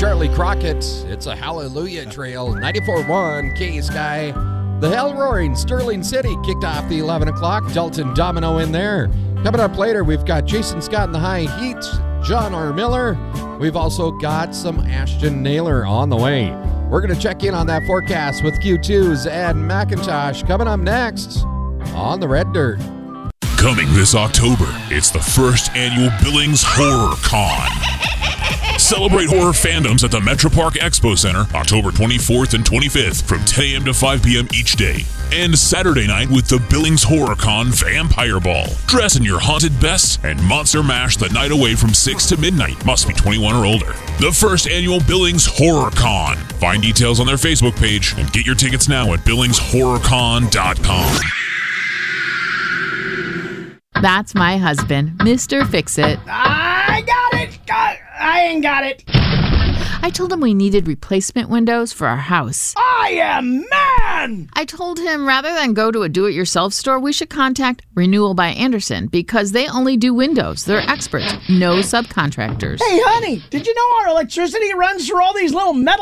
Charlie Crockett. It's a Hallelujah Trail. 94.1 K-Sky. The Hell Roaring Sterling City kicked off the 11 o'clock. Dalton Domino in there. Coming up later, we've got Jason Scott in the High Heat. John R. Miller. We've also got some Ashton Naylor on the way. We're going to check in on that forecast with Q2's Ed McIntosh coming up next on the Red Dirt. Coming this October, it's the first annual Billings Horror Con. Celebrate horror fandoms at the Metro Park Expo Center October 24th and 25th from 10 a.m. to 5 p.m. each day. And Saturday night with the Billings Horror Con Vampire Ball. Dress in your haunted best and Monster Mash the night away from 6 to midnight. Must be 21 or older. The first annual Billings Horror Con. Find details on their Facebook page and get your tickets now at billingshorrorcon.com. That's my husband, Mr. Fix-It. I got it! I ain't got it. I told him we needed replacement windows for our house. I am man! I told him rather than go to a do-it-yourself store, we should contact Renewal by Anderson because they only do windows. They're experts, no subcontractors. Hey, honey, did you know our electricity runs through all these little metal